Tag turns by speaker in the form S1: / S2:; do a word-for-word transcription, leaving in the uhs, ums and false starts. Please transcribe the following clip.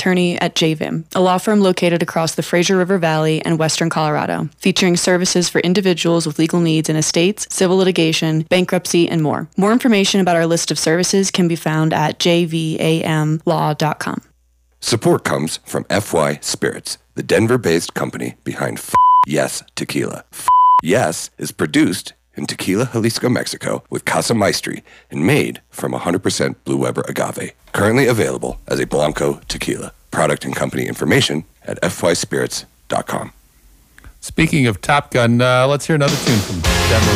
S1: attorney at J V I M, a law firm located across the Fraser River Valley and western Colorado, featuring services for individuals with legal needs in estates, civil litigation, bankruptcy, and more. More information about our list of services can be found at j v a m law dot com.
S2: Support comes from F Y Spirits, the Denver-based company behind F Yes Tequila. F Yes is produced in Tequila, Jalisco, Mexico, with Casa Maestri and made from one hundred percent Blue Weber agave. Currently available as a Blanco tequila. Product and company information at f y spirits dot com.
S3: Speaking of Top Gun, uh, let's hear another tune from Denver.